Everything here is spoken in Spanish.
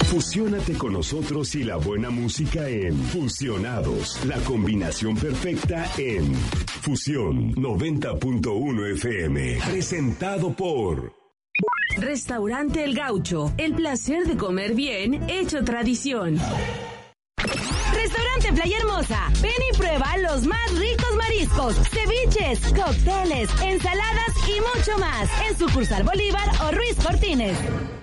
Fusiónate con nosotros y la buena música en Fusionados, la combinación perfecta en Fusión 90.1 FM, presentado por Restaurante El Gaucho, el placer de comer bien hecho tradición. Restaurante Playa Hermosa, ven y prueba los más ricos mariscos, ceviches, cócteles, ensaladas y mucho más en sucursal Bolívar o Ruiz Cortines.